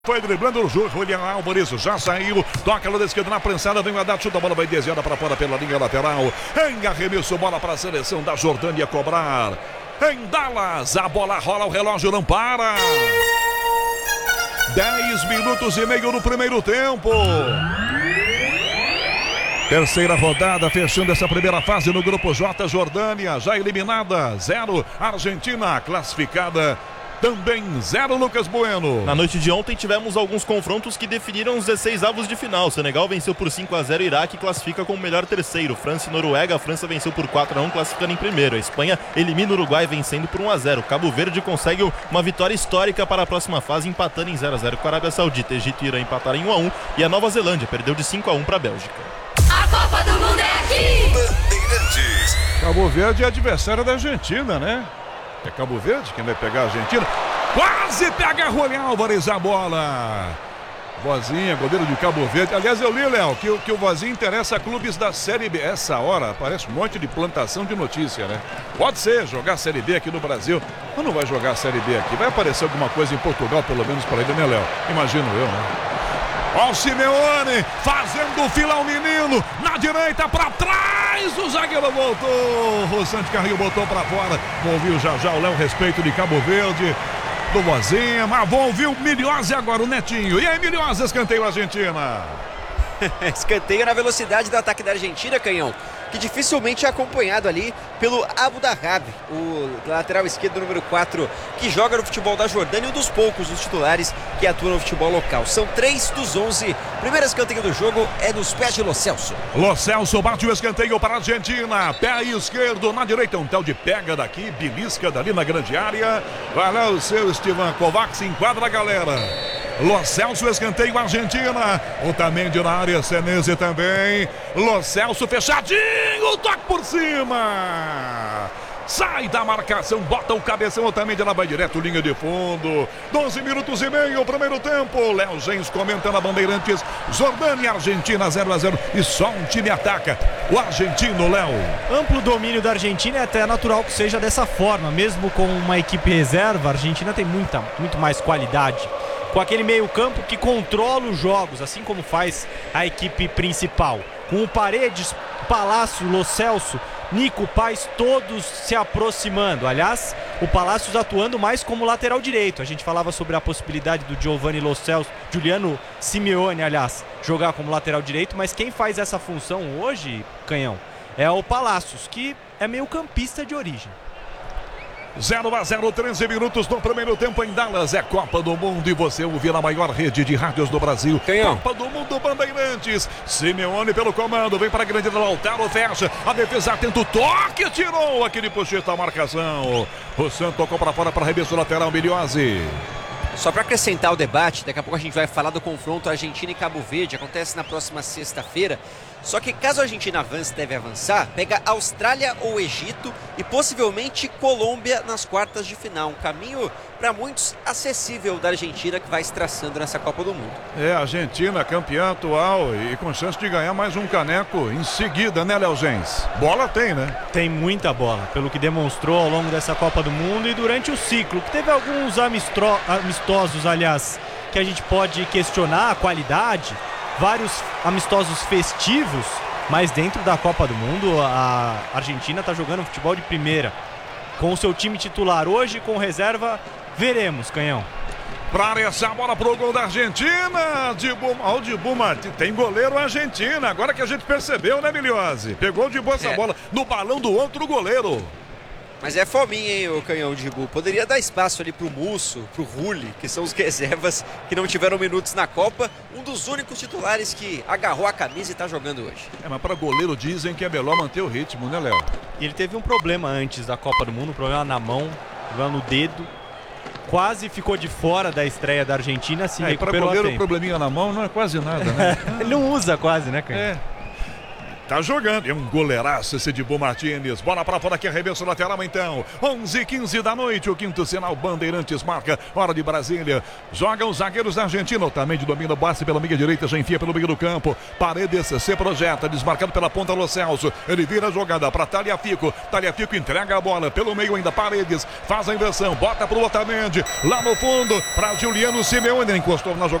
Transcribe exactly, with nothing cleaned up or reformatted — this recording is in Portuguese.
Foi driblando o jogo, Julian Álvares já saiu, toca no esquerdo na prensada, vem o Haddad, chuta a bola, vai desviada para fora pela linha lateral, em arremesso, bola para a seleção da Jordânia cobrar, em Dallas, a bola rola, o relógio não para, dez minutos e meio no primeiro tempo. Terceira rodada, fechando essa primeira fase no Grupo J, Jordânia já eliminada, zero, Argentina classificada, também zero, Lucas Bueno. Na noite de ontem tivemos alguns confrontos que definiram os dezesseis avos de final. O Senegal venceu por cinco a zero, Iraque classifica como melhor terceiro. França e Noruega, a França venceu por quatro a um, classificando em primeiro. A Espanha elimina o Uruguai vencendo por um a zero. Cabo Verde consegue uma vitória histórica para a próxima fase, empatando em zero a zero com a Arábia Saudita. Egito e Irã empataram em um a um e a Nova Zelândia perdeu de cinco a um para a Bélgica. A Copa do Mundo é aqui! Bandeirantes. Cabo Verde é adversário da Argentina, né? É Cabo Verde quem vai pegar a Argentina. Quase pega Julian Álvares a bola. Vozinha, goleiro de Cabo Verde. Aliás, eu li, Léo, que, que o Vozinha interessa a clubes da Série B. Essa hora aparece um monte de plantação de notícia, né? Pode ser jogar a Série B aqui no Brasil, mas não vai jogar a Série B aqui. Vai aparecer alguma coisa em Portugal, pelo menos para ele, né, Léo? Imagino eu, né? Ó o Simeone fazendo fila ao menino, na direita para trás, o zagueiro voltou, o Santi Carrinho botou para fora, vou ouvir já já o Léo respeito de Cabo Verde, do Vozinha, mas vou ouvir o Milhose agora, o Netinho. E aí, Milhose, escanteio Argentina. Escanteio na velocidade do ataque da Argentina, Canhão, que dificilmente é acompanhado ali pelo Abu Dhabi, o lateral esquerdo número quatro, que joga no futebol da Jordânia, um dos poucos dos titulares que atuam no futebol local. São três dos onze. Primeiro escanteio do jogo é nos pés de Lo Celso. Lo Celso bate o escanteio para a Argentina, pé esquerdo na direita, um tal de pega daqui, belisca dali na grande área. Vai lá o seu Esteban Kovacs, enquadra a galera. Lo Celso, escanteio Argentina. Otamendi na área, Senese também. Lo Celso fechadinho, toque por cima. Sai da marcação, bota o cabeção, Otamendi ela vai direto, linha de fundo. doze minutos e meio, primeiro tempo. Léo Gens comenta na Bandeirantes. Jordânia e Argentina zero a zero. E só um time ataca. O argentino, Léo. Amplo domínio da Argentina, é até natural que seja dessa forma. Mesmo com uma equipe reserva, a Argentina tem muita, muito mais qualidade. Com aquele meio campo que controla os jogos, assim como faz a equipe principal. Com o Paredes, Palácio, Lo Celso, Nico Paz, todos se aproximando. Aliás, o Palácios atuando mais como lateral direito. A gente falava sobre a possibilidade do Giovanni Lo Celso, Giuliano Simeone, aliás, jogar como lateral direito. Mas quem faz essa função hoje, Canhão, é o Palácios, que é meio campista de origem. zero a zero, treze minutos no primeiro tempo em Dallas. É Copa do Mundo e você ouve na maior rede de rádios do Brasil. Canhão. Copa do Mundo Bandeirantes. Simeone pelo comando, vem para a grande do Lautaro, fecha. A defesa atento, toque, tirou aquele puxeta a marcação. O Santos tocou para fora para arremesso lateral, Milhose. Só para acrescentar o debate, daqui a pouco a gente vai falar do confronto Argentina e Cabo Verde, acontece na próxima sexta-feira. Só que caso a Argentina avance, deve avançar, pega Austrália ou Egito e possivelmente Colômbia nas quartas de final. Um caminho para muitos acessível da Argentina que vai se traçando nessa Copa do Mundo. É, a Argentina campeã atual e com chance de ganhar mais um caneco em seguida, né, Léo Gens? Bola tem, né? Tem muita bola, pelo que demonstrou ao longo dessa Copa do Mundo e durante o ciclo, que teve alguns amistro... amistosos, aliás, que a gente pode questionar a qualidade, vários amistosos festivos, mas dentro da Copa do Mundo a Argentina está jogando futebol de primeira, com o seu time titular hoje, com reserva, veremos, Canhão. Para essa bola pro gol da Argentina, Dibu, ó, o Dibu Martins, tem goleiro Argentina, agora que a gente percebeu, né, Milhose? Pegou de boa essa É. bola no balão do outro goleiro. Mas é fominha, hein, o Canhão de Gibu. Poderia dar espaço ali pro Musso, pro Rulli, que são os reservas que não tiveram minutos na Copa. Um dos únicos titulares que agarrou a camisa e tá jogando hoje. É, mas para goleiro dizem que é melhor manter o ritmo, né, Léo? E ele teve um problema antes da Copa do Mundo, um problema na mão, um problema no dedo. Quase ficou de fora da estreia da Argentina, se É, para recuperou a goleiro, tempo. probleminha na mão não é quase nada, né? Ele não usa quase, né, Canhão? É. tá jogando. É um goleiraço esse de Bo Martínez. Bola pra fora aqui, arremesso lateral então. onze e quinze da noite, o quinto sinal. Bandeirantes marca. Hora de Brasília. Joga os zagueiros da Argentina. Otamendi domina o passe pela meia direita, já enfia pelo meio do campo. Paredes se projeta, desmarcado pela ponta Lo Celso. Ele vira a jogada pra Tagliafico. Tagliafico entrega a bola pelo meio ainda. Paredes faz a inversão, bota pro Otamendi. Lá no fundo, pra Juliano Simeone. Ele encostou na jogada.